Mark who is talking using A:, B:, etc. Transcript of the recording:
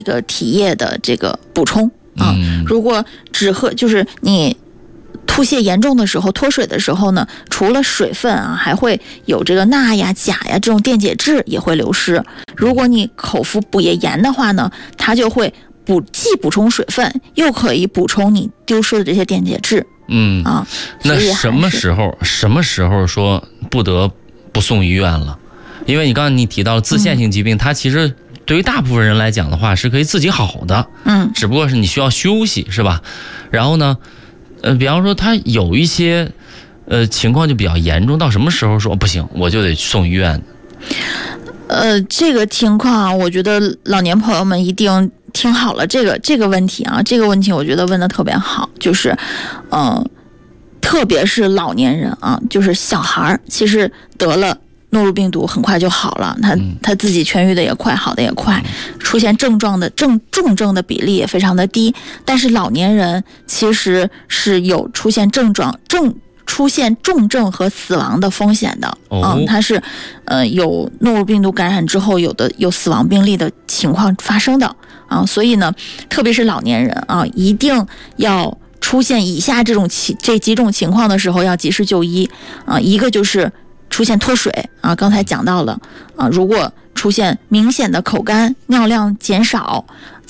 A: 这个体液的这个补充啊。如果只喝，就是你吐泻严重的时候，脱水的时候呢，除了水分啊，还会有这个钠呀、钾呀这种电解质也会流失。如果你口服补液盐的话呢，它就会既补充水分，又可以补充你丢失的这些电解质。
B: 那什么时候说不得不送医院了？因为你刚才你提到自限性疾病，它其实对于大部分人来讲的话是可以自己好的，只不过是你需要休息，是吧？然后呢，比方说他有一些情况就比较严重，到什么时候说不行我就得送医院？
A: 这个情况我觉得老年朋友们一定听好了这个问题啊，这个问题我觉得问得特别好，就是特别是老年人啊，就是小孩其实得了诺如病毒很快就好了，他自己痊愈的也快，好的也快，出现症状的重症的比例也非常的低。但是老年人其实是有出现出现重症和死亡的风险的它是有诺如病毒感染之后有死亡病例的情况发生的啊。所以呢，特别是老年人啊，一定要出现以下这几种情况的时候要及时就医啊。一个就是出现脱水啊，刚才讲到了啊，如果出现明显的口干、尿量减少